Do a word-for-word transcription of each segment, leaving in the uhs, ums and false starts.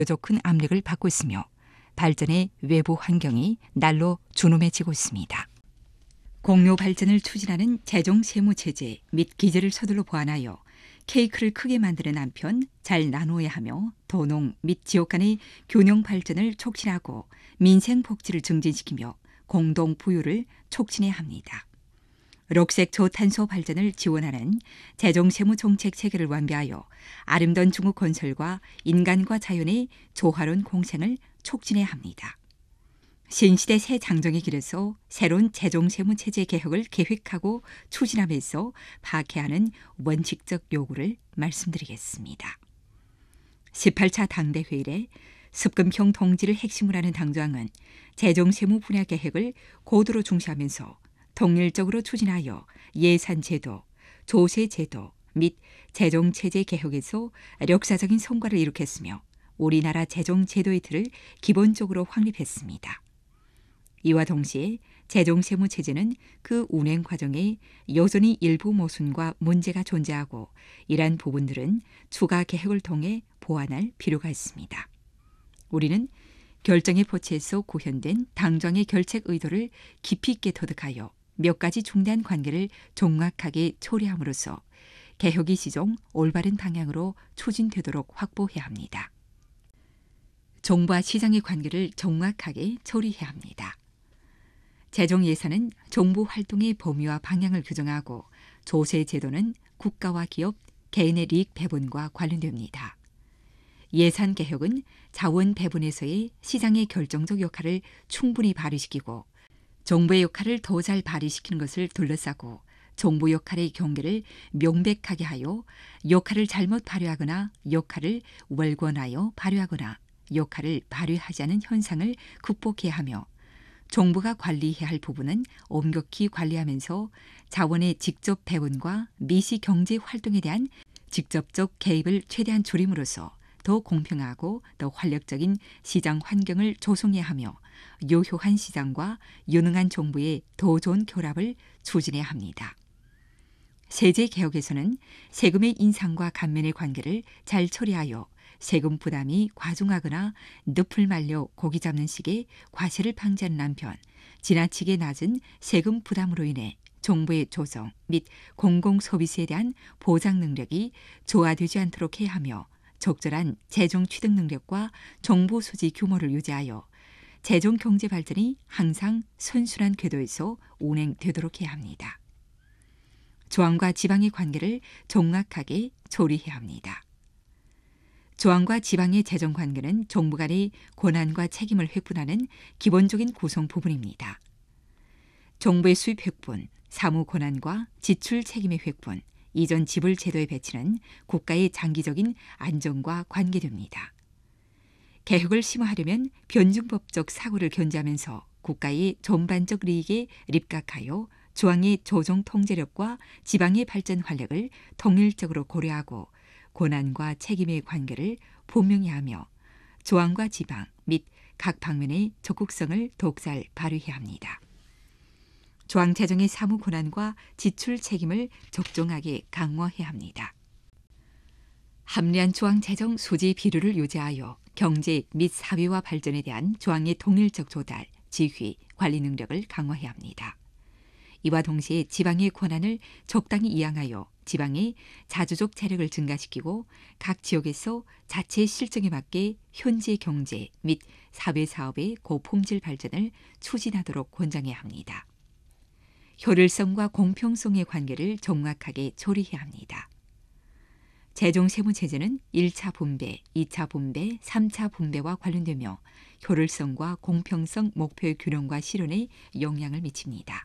비교적 큰 압력을 받고 있으며 발전의 외부 환경이 날로 준엄해지고 있습니다. 공유 발전을 추진하는 재정 세무 체제 및 기제를 서둘러 보완하여 케이크를 크게 만드는 한편 잘 나누어야 하며 도농 및 지역 간의 균형 발전을 촉진하고 민생 복지를 증진시키며 공동 부유를 촉진해야 합니다. 녹색 저탄소 발전을 지원하는 재정 세무 정책 체계를 완비하여 아름다운 중국 건설과 인간과 자연의 조화로운 공생을 촉진해야 합니다. 신시대 새 장정의 길에서 새로운 재정 세무 체제 개혁을 계획하고 추진하면서 파괴하는 원칙적 요구를 말씀드리겠습니다. 십팔 차 당대회의에 습금형 통지를 핵심으로 하는 당조항은 재정 세무 분야 계획을 고도로 중시하면서 통일적으로 추진하여 예산제도, 조세제도 및 재정체제 개혁에서 역사적인 성과를 이룩했으며 우리나라 재정제도의 틀을 기본적으로 확립했습니다. 이와 동시에 재정세무체제는 그 운행 과정에 여전히 일부 모순과 문제가 존재하고 이러한 부분들은 추가 개혁을 통해 보완할 필요가 있습니다. 우리는 결정의 포체에서 구현된 당정의 결책 의도를 깊이 있게 터득하여 몇 가지 중대한 관계를 종합하게 처리함으로써 개혁이 시종 올바른 방향으로 추진되도록 확보해야 합니다. 정부와 시장의 관계를 정확하게 처리해야 합니다. 재정 예산은 정부 활동의 범위와 방향을 규정하고 조세 제도는 국가와 기업, 개인의 이익 배분과 관련됩니다. 예산 개혁은 자원 배분에서의 시장의 결정적 역할을 충분히 발휘시키고 정부의 역할을 더 잘 발휘시키는 것을 둘러싸고 정부 역할의 경계를 명백하게 하여 역할을 잘못 발휘하거나 역할을 월권하여 발휘하거나 역할을 발휘하지 않은 현상을 극복해야 하며 정부가 관리해야 할 부분은 엄격히 관리하면서 자원의 직접 배분과 미시 경제 활동에 대한 직접적 개입을 최대한 줄임으로써 더 공평하고 더 활력적인 시장 환경을 조성해야 하며 유효한 시장과 유능한 정부의 더 좋은 결합을 추진해야 합니다. 세제 개혁에서는 세금의 인상과 감면의 관계를 잘 처리하여 세금 부담이 과중하거나 늪을 말려 고기 잡는 식의 과세를 방지하는 한편 지나치게 낮은 세금 부담으로 인해 정부의 조정 및 공공서비스에 대한 보장 능력이 조화되지 않도록 해야 하며 적절한 재정 취득 능력과 정부 소지 규모를 유지하여 재정 경제 발전이 항상 선순환 궤도에서 운행되도록 해야 합니다. 중앙과 지방의 관계를 정확하게 조리해야 합니다. 중앙과 지방의 재정 관계는 정부 간의 권한과 책임을 획분하는 기본적인 구성 부분입니다. 정부의 수입 획분, 사무 권한과 지출 책임의 획분, 이전 지불 제도의 배치는 국가의 장기적인 안정과 관계됩니다. 개혁을 심화하려면 변증법적 사고를 견제하면서 국가의 전반적 이익에 입각하여 중앙의 조정 통제력과 지방의 발전 활력을 통일적으로 고려하고 권한과 책임의 관계를 분명히 하며 중앙과 지방 및 각 방면의 적극성을 더욱 잘 발휘해야 합니다. 중앙 재정의 사무 권한과 지출 책임을 적정하게 강화해야 합니다. 합리한 중앙 재정 소지 비율을 유지하여 경제 및 사회화 발전에 대한 중앙의 통일적 조달, 지휘, 관리 능력을 강화해야 합니다. 이와 동시에 지방의 권한을 적당히 이양하여 지방의 자주적 재력을 증가시키고 각 지역에서 자체 실정에 맞게 현지 경제 및 사회사업의 고품질 발전을 추진하도록 권장해야 합니다. 효율성과 공평성의 관계를 정확하게 조리해야 합니다. 재정세무체제는 일 차 분배, 이 차 분배, 삼 차 분배와 관련되며 효율성과 공평성 목표의 균형과 실현에 영향을 미칩니다.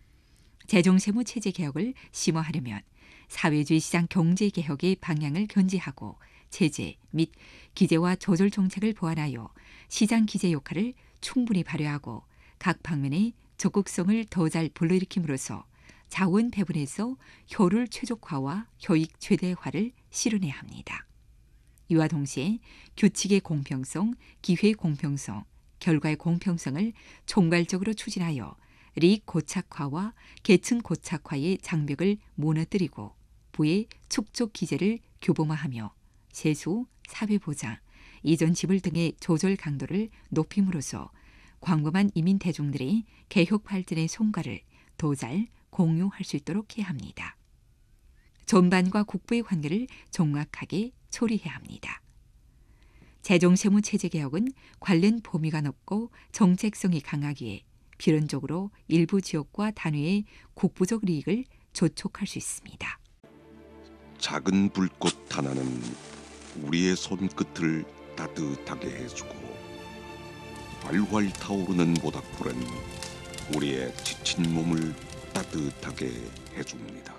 재정세무체제 개혁을 심화하려면 사회주의 시장 경제개혁의 방향을 견지하고 제재 및 기재와 조절 정책을 보완하여 시장 기재 역할을 충분히 발휘하고 각 방면의 적극성을 더 잘 불러일으킴으로써 자원 배분에서 효율 최적화와 효익 최대화를 실현해야 합니다. 이와 동시에 규칙의 공평성, 기회의 공평성, 결과의 공평성을 총괄적으로 추진하여 이익 고착화와 계층 고착화의 장벽을 무너뜨리고 부의 축적 기제를 규범화하며 세수, 사회보장, 이전 지불 등의 조절 강도를 높임으로써 광범한 이민 대중들이 개혁 발전의 성과를 더 잘 공유할 수 있도록 해야 합니다. 전반과 국부의 관계를 정확하게 처리해야 합니다. 재정세무체제 개혁은 관련 범위가 넓고 정책성이 강하기에 필연적으로 일부 지역과 단위의 국부적 이익을 저촉할 수 있습니다. 작은 불꽃 하나는 우리의 손끝을 따뜻하게 해주고 활활 타오르는 모닥불은 우리의 지친 몸을 따뜻하게 해줍니다.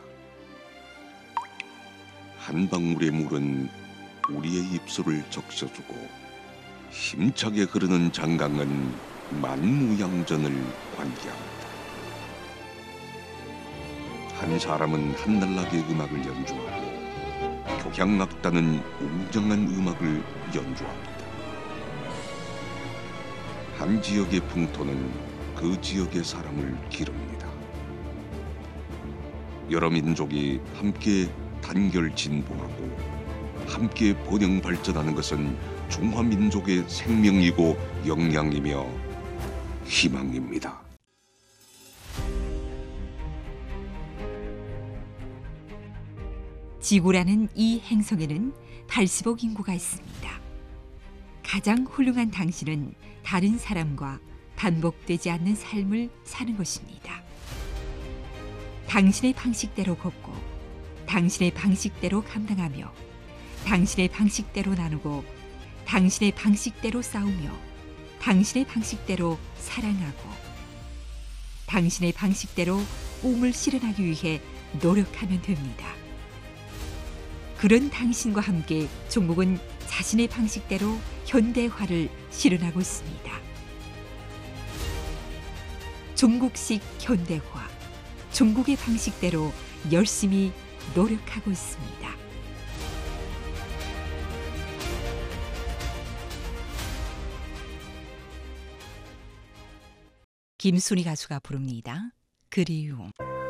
한 방울의 물은 우리의 입술을 적셔주고 힘차게 흐르는 장강은 만무양전을 환기합니다. 한 사람은 한날나게 음악을 연주하고 교향악단은 웅장한 음악을 연주합니다. 한 지역의 풍토는 그 지역의 사람을 기릅니다. 여러 민족이 함께 단결 진보하고 함께 번영 발전하는 것은 중화민족의 생명이고 역량이며 희망입니다. 지구라는 이 행성에는 팔십억 인구가 있습니다. 가장 훌륭한 당신은 다른 사람과 반복되지 않는 삶을 사는 것입니다. 당신의 방식대로 걷고 당신의 방식대로 감당하며 당신의 방식대로 나누고 당신의 방식대로 싸우며 당신의 방식대로 사랑하고 당신의 방식대로 꿈을 실현하기 위해 노력하면 됩니다. 그런 당신과 함께 중국은 자신의 방식대로 현대화를 실현하고 있습니다. 중국식 현대화, 중국의 방식대로 열심히 노력하고 있습니다. 김순희 가수가 부릅니다. 그리움.